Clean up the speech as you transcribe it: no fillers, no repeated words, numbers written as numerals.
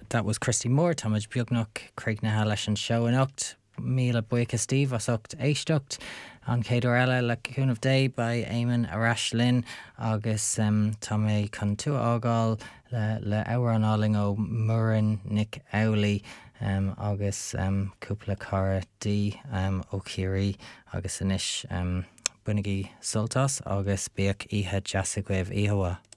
That was Christy Moore, Thomas Bugnach, Craig Nahalas and Show and Ucht, Mila Buika Steve, as Ucht Eishtucht, an Cédorella le Cún of Day by Eamon Arashlin, agus Tommy Contua Ágáil le Áwer an Áling ó Murin Nick Owley, agus cúpla cara dí ó Círí, agus inis Bunigi Sultas, agus Beak Ihe Jasagwev Ihawa.